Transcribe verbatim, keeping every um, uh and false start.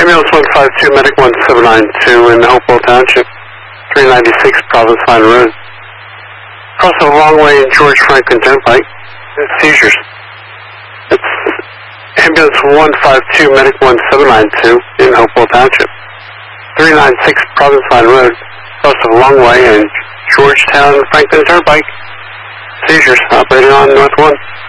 Ambulance one five two, Medic one seven nine two in Hopewell Township, three ninety-six Province Line Road. Cross a long way in George Franklin Turnpike. Seizures. It's Ambulance one five two, Medic one seven nine two in Hopewell Township, three ninety-six Province Line Road. Cross a long way in Georgetown Franklin Turnpike. Seizures. Operating on North one.